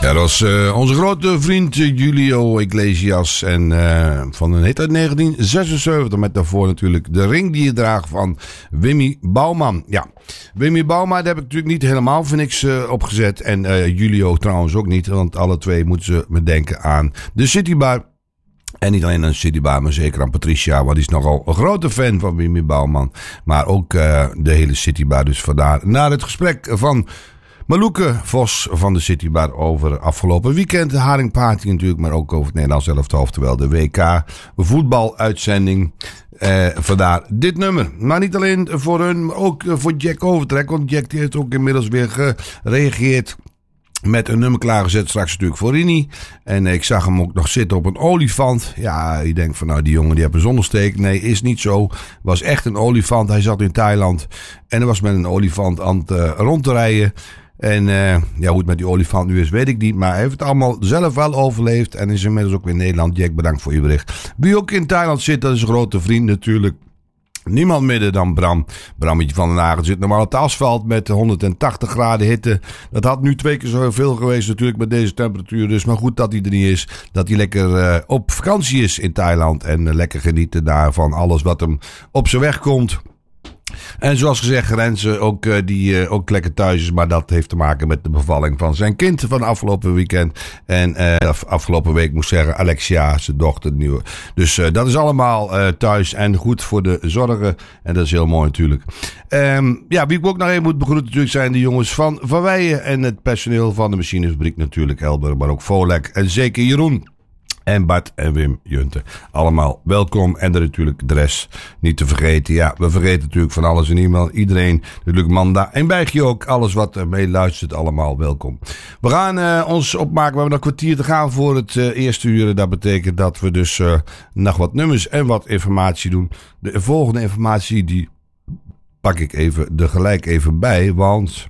Ja, dat was onze grote vriend Julio Iglesias. En van een hit uit 1976. Met daarvoor natuurlijk de ring die je draagt van Wimmy Bouwman. Ja, Wimmy Bouwman, daar heb ik natuurlijk niet helemaal voor niks opgezet. En Julio trouwens ook niet. Want alle twee moeten ze me denken aan de Citybar. En niet alleen aan Citybar, maar zeker aan Patricia. Want die is nogal een grote fan van Wimmy Bouwman. Maar ook de hele Citybar. Dus vandaar naar het gesprek van Malouke Vos van de Citybar over afgelopen weekend. De Haringparty natuurlijk, maar ook over het Nederlands elftal. Oftewel de WK voetbaluitzending. Vandaar dit nummer. Maar niet alleen voor hun, maar ook voor Jack Overtrek. Want Jack die heeft ook inmiddels weer gereageerd met een nummer klaargezet, straks natuurlijk voor Rini. En ik zag hem ook nog zitten op een olifant. Ja, je denkt van nou, die jongen die heeft een zonnesteek. Nee, is niet zo. Was echt een olifant. Hij zat in Thailand. En hij was met een olifant aan het rond te rijden. En ja, hoe het met die olifant nu is, weet ik niet. Maar hij heeft het allemaal zelf wel overleefd. En is inmiddels ook weer in Nederland. Jack, bedankt voor je bericht. Wie ook in Thailand zit, dat is een grote vriend natuurlijk. Niemand midden dan Bram. Brammetje van den Hagen zit normaal op het asfalt met 180 graden hitte. Dat had nu 2 keer zoveel geweest natuurlijk met deze temperatuur. Dus maar goed dat hij er niet is. Dat hij lekker op vakantie is in Thailand. En lekker genieten daar van alles wat hem op zijn weg komt. En zoals gezegd, Renze ook, die ook lekker thuis is. Maar dat heeft te maken met de bevalling van zijn kind van afgelopen weekend. En afgelopen week moest zeggen, Alexia, zijn dochter, de nieuwe. Dus dat is allemaal thuis en goed voor de zorgen. En dat is heel mooi natuurlijk. Ja, wie ik ook nog even moet begroeten natuurlijk zijn de jongens van Weijen. En het personeel van de machinefabriek natuurlijk, Elber, maar ook Volek. En zeker Jeroen. En Bart en Wim Junten. Allemaal welkom. En er natuurlijk de rest niet te vergeten. Ja, we vergeten natuurlijk van alles en iemand. Iedereen. Natuurlijk Manda en Bijgje ook. Alles wat mee luistert. Allemaal welkom. We gaan ons opmaken. We hebben nog een kwartier te gaan voor het eerste uur. Dat betekent dat we dus nog wat nummers en wat informatie doen. De volgende informatie die pak ik er gelijk even bij. Want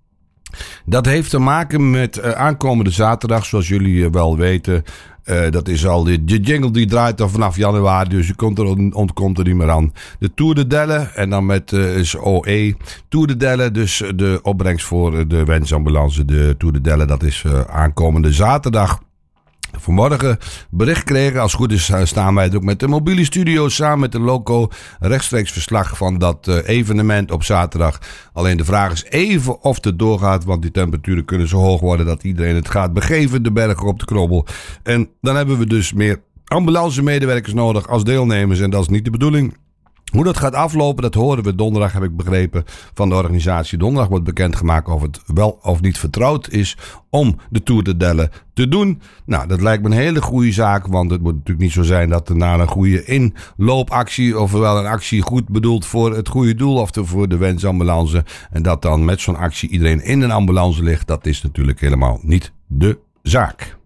dat heeft te maken met aankomende zaterdag. Zoals jullie wel weten. Dat is al de jingle die draait al vanaf januari, dus je ontkomt er niet meer aan. De Tour de Delle en dan met is OE. Tour de Delle, dus de opbrengst voor de wensambulance. De Tour de Delle, dat is aankomende zaterdag. Vanmorgen bericht kregen, als het goed is staan wij het ook met de mobiele studio samen met de loco. Rechtstreeks verslag van dat evenement op zaterdag. Alleen de vraag is even of het doorgaat, want die temperaturen kunnen zo hoog worden dat iedereen het gaat begeven, de bergen op de knobbel. En dan hebben we dus meer ambulance medewerkers nodig als deelnemers en dat is niet de bedoeling. Hoe dat gaat aflopen, dat horen we donderdag, heb ik begrepen, van de organisatie. Donderdag wordt bekendgemaakt of het wel of niet vertrouwd is om de Tour de Delle te doen. Nou, dat lijkt me een hele goede zaak, want het moet natuurlijk niet zo zijn dat er na een goede inloopactie, ofwel een actie goed bedoeld voor het goede doel, of voor de wensambulance, en dat dan met zo'n actie iedereen in een ambulance ligt, dat is natuurlijk helemaal niet de zaak.